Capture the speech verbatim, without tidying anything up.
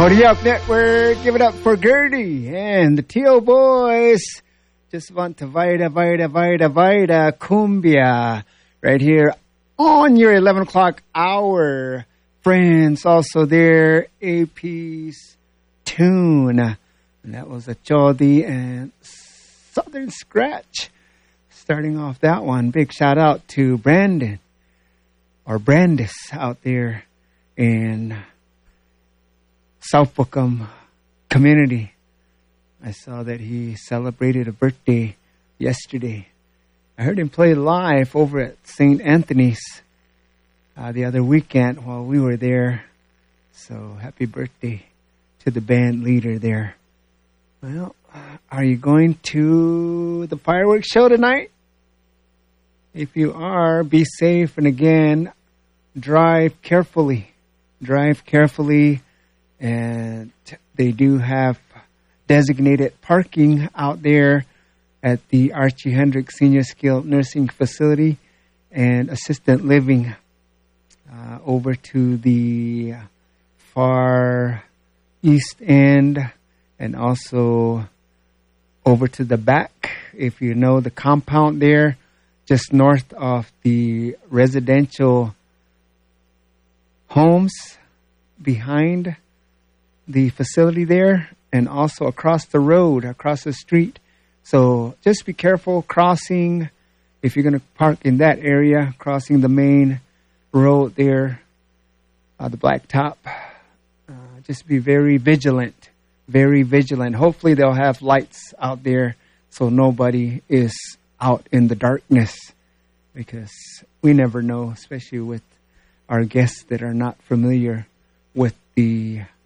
Howdy Up Network, give it up for Gertie and the T O Boys. Just want to Vida, Vida, Vida, Vida, Cumbia right here on your eleven o'clock hour. Friends, also there, A P's Tune. And that was a Chodi and Southern Scratch. Starting off that one, big shout out to Brandon, or Brandis out there in South Bookham community. I saw that he celebrated a birthday yesterday. I heard him play live over at Saint Anthony's uh, the other weekend while we were there. So happy birthday to the band leader there. Well, are you going to the fireworks show tonight? If you are, be safe, and again, drive carefully. Drive carefully. And they do have designated parking out there at the Archie Hendricks Senior Skilled Nursing Facility and Assistant Living uh, over to the far east end and also over to the back, if you know the compound there, just north of the residential homes behind the facility there, and also across the road, across the street. So just be careful crossing, if you're going to park in that area, crossing the main road there, uh, the blacktop. Uh, just be very vigilant, very vigilant. Hopefully they'll have lights out there so nobody is out in the darkness, because we never know, especially with our guests that are not familiar with the